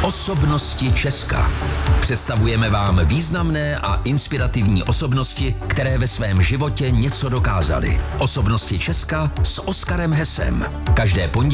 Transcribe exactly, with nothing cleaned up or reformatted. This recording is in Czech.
Osobnosti Česka. Představujeme vám významné a inspirativní osobnosti, které ve svém životě něco dokázaly. Osobnosti Česka s Oskarem Hesem. Každé pondělí